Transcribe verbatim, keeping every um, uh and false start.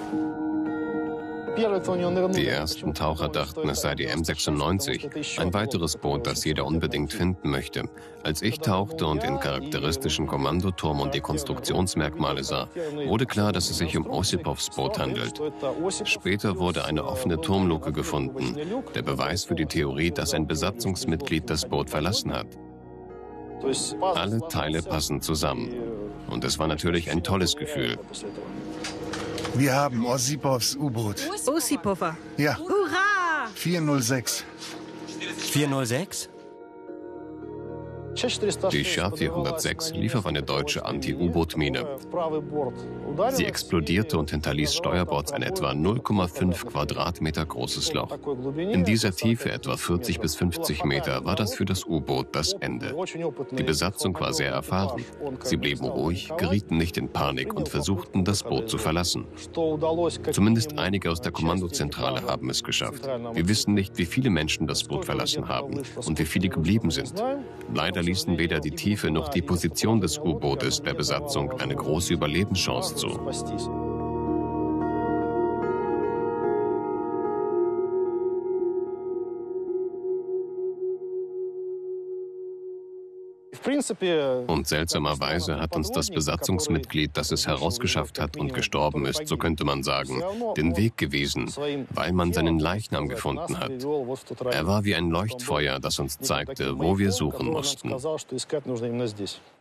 Die ersten Taucher dachten, es sei die M sechsundneunzig, ein weiteres Boot, das jeder unbedingt finden möchte. Als ich tauchte und den charakteristischen Kommandoturm und die Konstruktionsmerkmale sah, wurde klar, dass es sich um Ossipovs Boot handelt. Später wurde eine offene Turmluke gefunden, der Beweis für die Theorie, dass ein Besatzungsmitglied das Boot verlassen hat. Alle Teile passen zusammen. Und es war natürlich ein tolles Gefühl. Wir haben Ossipovs U-Boot. Ossipova. Ja. Hurra! vierhundertsechs. vierhundertsechs? Die Char vierhundertsechs lief auf eine deutsche Anti-U-Boot-Mine. Sie explodierte und hinterließ steuerbords ein etwa null Komma fünf Quadratmeter großes Loch. In dieser Tiefe, etwa vierzig bis fünfzig Meter, war das für das U-Boot das Ende. Die Besatzung war sehr erfahren. Sie blieben ruhig, gerieten nicht in Panik und versuchten, das Boot zu verlassen. Zumindest einige aus der Kommandozentrale haben es geschafft. Wir wissen nicht, wie viele Menschen das Boot verlassen haben und wie viele geblieben sind. Leider ließen weder die Tiefe noch die Position des U-Bootes der Besatzung eine große Überlebenschance zu. Und seltsamerweise hat uns das Besatzungsmitglied, das es herausgeschafft hat und gestorben ist, so könnte man sagen, den Weg gewiesen, weil man seinen Leichnam gefunden hat. Er war wie ein Leuchtfeuer, das uns zeigte, wo wir suchen mussten.